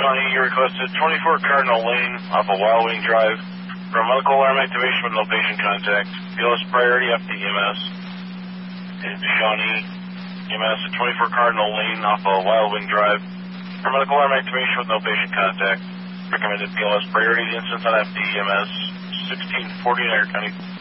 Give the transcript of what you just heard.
Shawnee, you requested 24 Cardinal Lane off of Wild Wing Drive for a medical alarm activation with no patient contact. BLS priority FDEMS. And Shawnee, EMS at 24 Cardinal Lane off of Wild Wing Drive for medical alarm activation with no patient contact. Recommended BLS priority instance on FDEMS 1640 County.